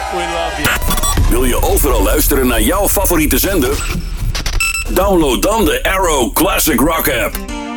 We love you. Wil je overal luisteren naar jouw favoriete zender? Download dan de Arrow Classic Rock app.